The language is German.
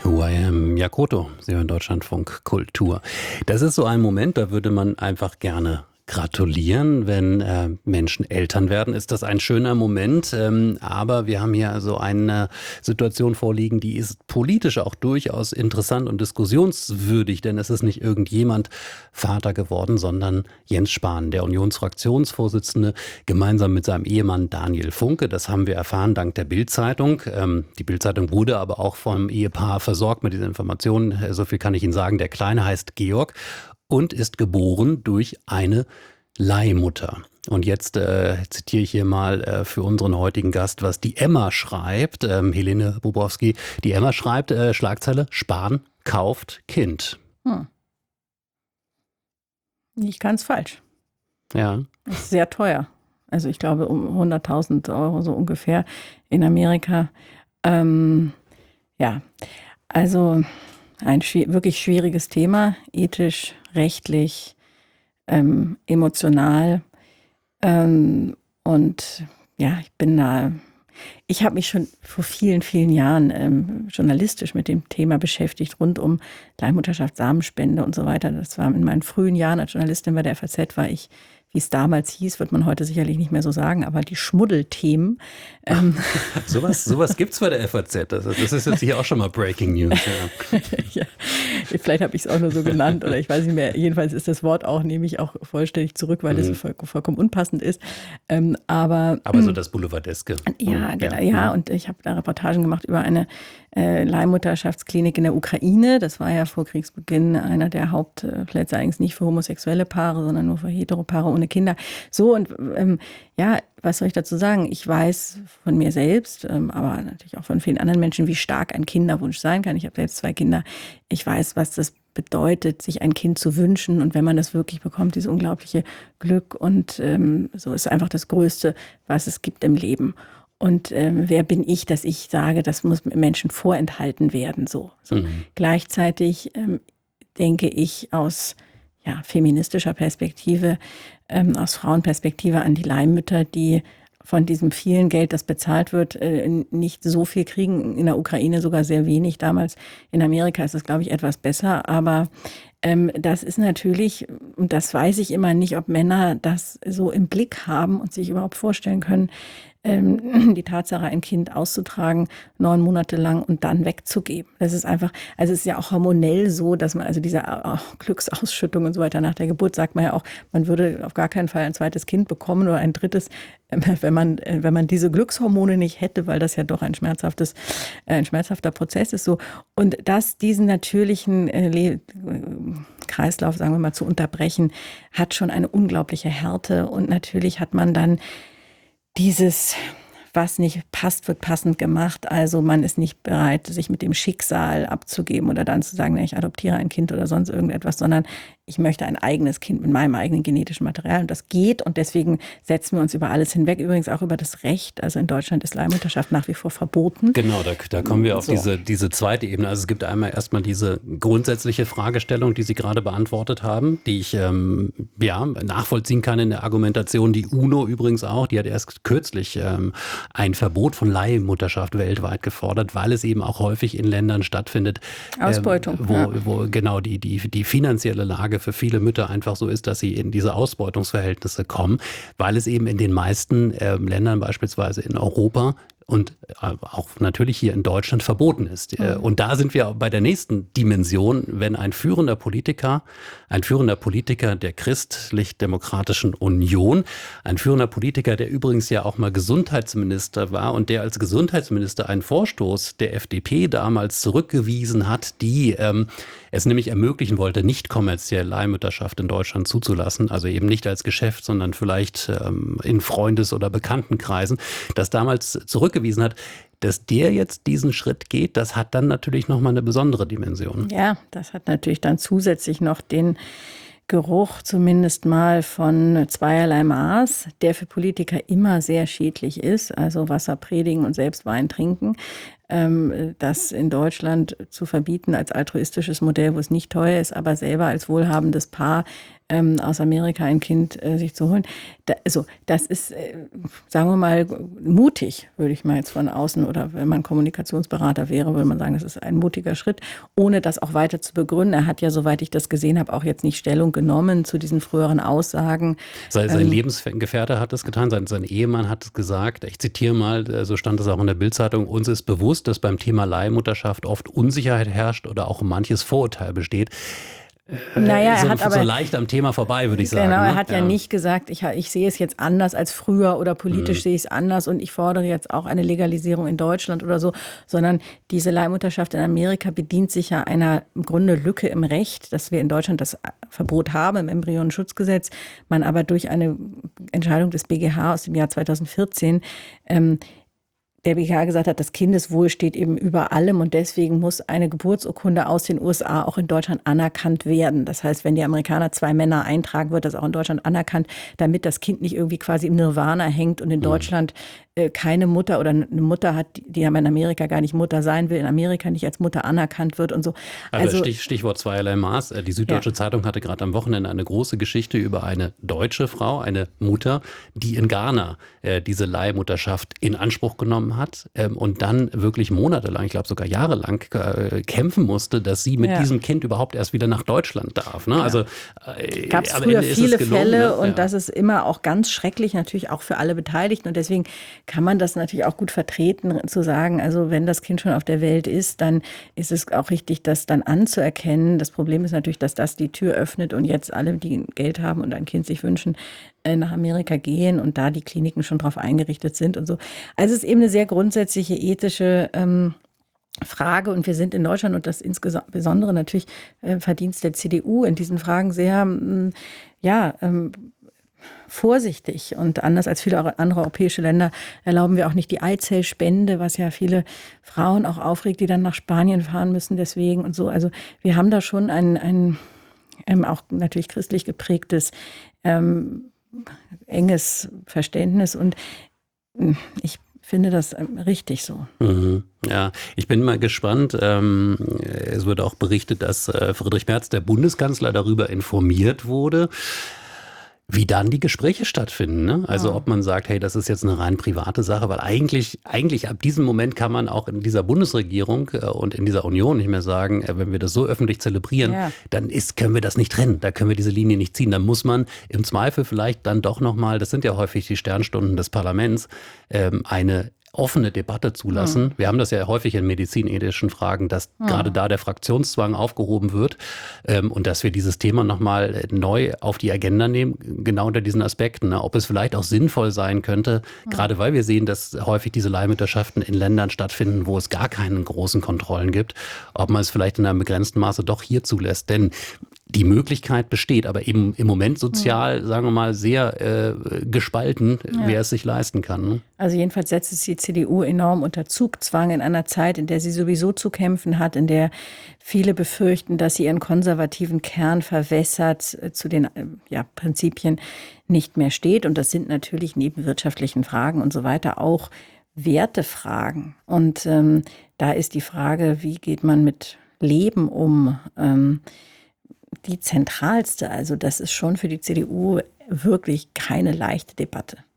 Who I Am, Yakoto, Sie hören Deutschlandfunk Kultur. Das ist so ein Moment, da würde man einfach gerne gratulieren, wenn Menschen Eltern werden, ist das ein schöner Moment. Aber wir haben hier also eine Situation vorliegen, die ist politisch auch durchaus interessant und diskussionswürdig, denn es ist nicht irgendjemand Vater geworden, sondern Jens Spahn, der Unionsfraktionsvorsitzende, gemeinsam mit seinem Ehemann Daniel Funke. Das haben wir erfahren dank der Bild-Zeitung. Die Bild-Zeitung wurde aber auch vom Ehepaar versorgt mit diesen Informationen. So viel kann ich Ihnen sagen. Der Kleine heißt Georg und ist geboren durch eine Leihmutter. Und jetzt zitiere ich hier mal für unseren heutigen Gast, was die Emma schreibt, Helene Bobrowski. Die Emma schreibt, Schlagzeile, Spahn kauft Kind. Nicht ganz falsch. Ja. Ist sehr teuer. Also ich glaube um 100.000 Euro so ungefähr in Amerika. Ja, also ein wirklich schwieriges Thema, ethisch, rechtlich, emotional. Und ja, ich habe mich schon vor vielen, vielen Jahren journalistisch mit dem Thema beschäftigt, rund um Leihmutterschaft, Samenspende und so weiter. Das war in meinen frühen Jahren als Journalistin bei der FAZ, war ich, wie es damals hieß, wird man heute sicherlich nicht mehr so sagen, aber die Schmuddelthemen. Sowas gibt's bei der FAZ. Das ist jetzt hier auch schon mal Breaking News. Ja. Ja, vielleicht habe ich es auch nur so genannt oder ich weiß nicht mehr. Jedenfalls ist das Wort auch, nehme ich auch vollständig zurück, weil es vollkommen unpassend ist. Aber so das Boulevardeske. Ja, genau, ja, und ich habe da Reportagen gemacht über eine Leihmutterschaftsklinik in der Ukraine. Das war ja vor Kriegsbeginn einer der Hauptplätze, eigentlich nicht für homosexuelle Paare, sondern nur für Heteropaare ohne Kinder. So, und ja, was soll ich dazu sagen? Ich weiß von mir selbst, aber natürlich auch von vielen anderen Menschen, wie stark ein Kinderwunsch sein kann. Ich habe selbst 2 Kinder. Ich weiß, was das bedeutet, sich ein Kind zu wünschen. Und wenn man das wirklich bekommt, dieses unglaubliche Glück. Und so ist einfach das Größte, was es gibt im Leben. Und wer bin ich, dass ich sage, das muss Menschen vorenthalten werden. So. Gleichzeitig denke ich aus feministischer Perspektive, aus Frauenperspektive an die Leihmütter, die von diesem vielen Geld, das bezahlt wird, nicht so viel kriegen. In der Ukraine sogar sehr wenig. Damals in Amerika ist es, glaube ich, etwas besser. Aber das ist natürlich, und das weiß ich immer nicht, ob Männer das so im Blick haben und sich überhaupt vorstellen können, die Tatsache, ein Kind auszutragen, 9 Monate lang und dann wegzugeben. Das ist einfach, also es ist ja auch hormonell so, dass man, also diese Glücksausschüttung und so weiter nach der Geburt, sagt man ja auch, man würde auf gar keinen Fall ein zweites Kind bekommen oder ein drittes, wenn man diese Glückshormone nicht hätte, weil das ja doch ein schmerzhafter Prozess ist so. Und diesen natürlichen Kreislauf, sagen wir mal, zu unterbrechen, hat schon eine unglaubliche Härte. Und natürlich hat man dann dieses, was nicht passt, wird passend gemacht. Also man ist nicht bereit, sich mit dem Schicksal abzugeben oder dann zu sagen, ich adoptiere ein Kind oder sonst irgendetwas, sondern ich möchte ein eigenes Kind mit meinem eigenen genetischen Material. Und das geht und deswegen setzen wir uns über alles hinweg. Übrigens auch über das Recht. Also in Deutschland ist Leihmutterschaft nach wie vor verboten. Genau, da kommen wir auf diese zweite Ebene. Also es gibt einmal erstmal diese grundsätzliche Fragestellung, die Sie gerade beantwortet haben, die ich nachvollziehen kann in der Argumentation. Die UNO übrigens auch, die hat erst kürzlich ein Verbot von Leihmutterschaft weltweit gefordert, weil es eben auch häufig in Ländern stattfindet, Ausbeutung, wo genau die finanzielle Lage für viele Mütter einfach so ist, dass sie in diese Ausbeutungsverhältnisse kommen, weil es eben in den meisten Ländern, beispielsweise in Europa und auch natürlich hier in Deutschland verboten ist. Und da sind wir bei der nächsten Dimension, wenn ein führender Politiker der Christlich-Demokratischen Union, ein führender Politiker, der übrigens ja auch mal Gesundheitsminister war und der als Gesundheitsminister einen Vorstoß der FDP damals zurückgewiesen hat, die es nämlich ermöglichen wollte, nicht kommerziell Leihmutterschaft in Deutschland zuzulassen, also eben nicht als Geschäft, sondern vielleicht in Freundes- oder Bekanntenkreisen, das damals zurückgewiesen hat, dass der jetzt diesen Schritt geht, das hat dann natürlich nochmal eine besondere Dimension. Ja, das hat natürlich dann zusätzlich noch den Geruch zumindest mal von zweierlei Maß, der für Politiker immer sehr schädlich ist, also Wasser predigen und selbst Wein trinken. Das in Deutschland zu verbieten als altruistisches Modell, wo es nicht teuer ist, aber selber als wohlhabendes Paar aus Amerika ein Kind sich zu holen. Das ist, sagen wir mal, mutig, würde ich mal jetzt von außen, oder wenn man Kommunikationsberater wäre, würde man sagen, das ist ein mutiger Schritt, ohne das auch weiter zu begründen. Er hat ja, soweit ich das gesehen habe, auch jetzt nicht Stellung genommen zu diesen früheren Aussagen. Sein Lebensgefährte hat es getan, sein Ehemann hat es gesagt, ich zitiere mal, so stand es auch in der Bild-Zeitung: Uns ist bewusst, dass beim Thema Leihmutterschaft oft Unsicherheit herrscht oder auch manches Vorurteil besteht. Naja, er hat aber so leicht am Thema vorbei, würde ich sagen. Genau, ne? er hat ja nicht gesagt, ich sehe es jetzt anders als früher oder politisch sehe ich es anders und ich fordere jetzt auch eine Legalisierung in Deutschland oder so, sondern diese Leihmutterschaft in Amerika bedient sich ja einer im Grunde Lücke im Recht, dass wir in Deutschland das Verbot haben im Embryonenschutzgesetz, man aber durch eine Entscheidung des BGH aus dem Jahr 2014 der BGH gesagt hat, das Kindeswohl steht eben über allem und deswegen muss eine Geburtsurkunde aus den USA auch in Deutschland anerkannt werden. Das heißt, wenn die Amerikaner 2 Männer eintragen, wird das auch in Deutschland anerkannt, damit das Kind nicht irgendwie quasi im Nirvana hängt und in Deutschland keine Mutter oder eine Mutter hat, die aber in Amerika gar nicht Mutter sein will, in Amerika nicht als Mutter anerkannt wird und so. Also Stichwort zweierlei Maß. Die Süddeutsche Zeitung hatte gerade am Wochenende eine große Geschichte über eine deutsche Frau, eine Mutter, die in Ghana diese Leihmutterschaft in Anspruch genommen hat und dann wirklich monatelang, ich glaube sogar jahrelang kämpfen musste, dass sie mit diesem Kind überhaupt erst wieder nach Deutschland darf. Ne? Ja. Also gab es früher viele Fälle und das ist immer auch ganz schrecklich, natürlich auch für alle Beteiligten und deswegen kann man das natürlich auch gut vertreten, zu sagen, also wenn das Kind schon auf der Welt ist, dann ist es auch richtig, das dann anzuerkennen. Das Problem ist natürlich, dass das die Tür öffnet und jetzt alle, die Geld haben und ein Kind sich wünschen, nach Amerika gehen und da die Kliniken schon drauf eingerichtet sind und so. Also es ist eben eine sehr grundsätzliche ethische Frage und wir sind in Deutschland und das insbesondere natürlich Verdienst der CDU in diesen Fragen sehr, vorsichtig und anders als viele andere europäische Länder erlauben wir auch nicht die Eizellspende, was ja viele Frauen auch aufregt, die dann nach Spanien fahren müssen deswegen und so. Also wir haben da schon ein auch natürlich christlich geprägtes enges Verständnis und ich finde das richtig so. Mhm. Ja, ich bin mal gespannt. Es wird auch berichtet, dass Friedrich Merz, der Bundeskanzler, darüber informiert wurde, wie dann die Gespräche stattfinden. Ne? Also ob man sagt, hey, das ist jetzt eine rein private Sache, weil eigentlich ab diesem Moment kann man auch in dieser Bundesregierung und in dieser Union nicht mehr sagen, wenn wir das so öffentlich zelebrieren, dann können wir das nicht trennen, da können wir diese Linie nicht ziehen. Dann muss man im Zweifel vielleicht dann doch nochmal, das sind ja häufig die Sternstunden des Parlaments, eine offene Debatte zulassen. Wir haben das ja häufig in medizinethischen Fragen, dass gerade da der Fraktionszwang aufgehoben wird und dass wir dieses Thema nochmal neu auf die Agenda nehmen, genau unter diesen Aspekten. Ne? Ob es vielleicht auch sinnvoll sein könnte, gerade weil wir sehen, dass häufig diese Leihmutterschaften in Ländern stattfinden, wo es gar keine großen Kontrollen gibt, ob man es vielleicht in einem begrenzten Maße doch hier zulässt. Denn die Möglichkeit besteht, aber eben im Moment sozial, sagen wir mal, sehr gespalten, wer es sich leisten kann. Ne? Also jedenfalls setzt es die CDU enorm unter Zugzwang in einer Zeit, in der sie sowieso zu kämpfen hat, in der viele befürchten, dass sie ihren konservativen Kern verwässert, zu den Prinzipien nicht mehr steht. Und das sind natürlich neben wirtschaftlichen Fragen und so weiter auch Wertefragen. Und da ist die Frage, wie geht man mit Leben um? Die zentralste, also das ist schon für die CDU wirklich keine leichte Debatte.